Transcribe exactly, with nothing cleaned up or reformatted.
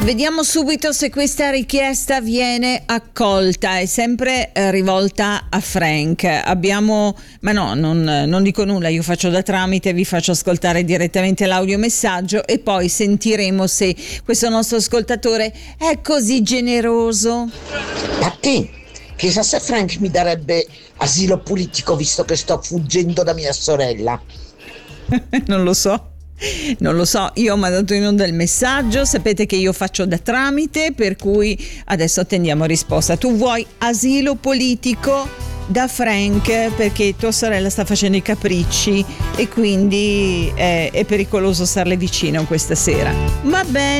Vediamo subito se questa richiesta viene accolta. È sempre eh, rivolta a Frank. Abbiamo, ma no, non, non dico nulla, io faccio da tramite, vi faccio ascoltare direttamente l'audiomessaggio e poi sentiremo se questo nostro ascoltatore è così generoso. A te? Chissà se Frank mi darebbe asilo politico visto che sto fuggendo da mia sorella. Non lo so. Non lo so, io ho mandato in onda il messaggio, sapete che io faccio da tramite, per cui adesso attendiamo risposta. Tu vuoi asilo politico da Frank perché tua sorella sta facendo i capricci e quindi è, è pericoloso starle vicino questa sera. Va bene.